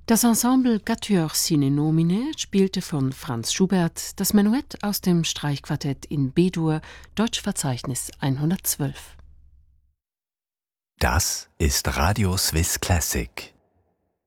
Das Ensemble Quatuor sine nomine spielte von Franz Schubert das Menuett aus dem Streichquartett in B-Dur, Deutschverzeichnis 112. Das ist Radio Swiss Classic.